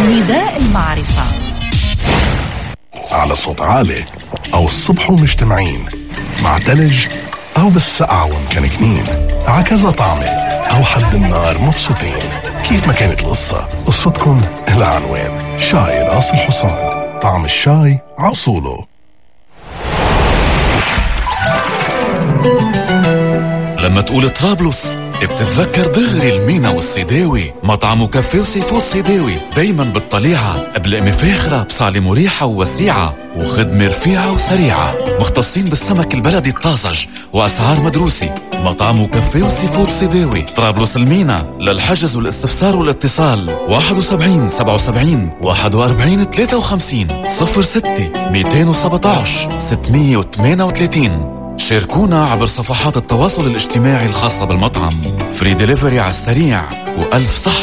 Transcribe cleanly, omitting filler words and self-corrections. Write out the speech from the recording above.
نداء المعرفة على صوت عالي أو الصبح ومجتمعين مع تلج أو بالسقعة ومكنكنين عكذا طعمة أو حد النار مبسوطين. كيف ما كانت القصة قصتكم إلى عنوان شاي راس الحصان. طعم الشاي عصوله. لما تقول طرابلس بتتذكر دغري المينا والصيداوي. مطعم وكافيه وسي فود صيداوي دايما بالطليعة بلقمة فاخرة بصالة مريحة ووسيعة وخدمة رفيعة وسريعة. مختصين بالسمك البلدي الطازج وأسعار مدروسة. مطعم وكافيه وسي فود صيداوي طرابلس المينا. للحجز والاستفسار والاتصال 71 77 41 53 06 217 638. شاركونا عبر صفحات التواصل الاجتماعي الخاصة بالمطعم. فري ديليفري على السريع وألف صحة.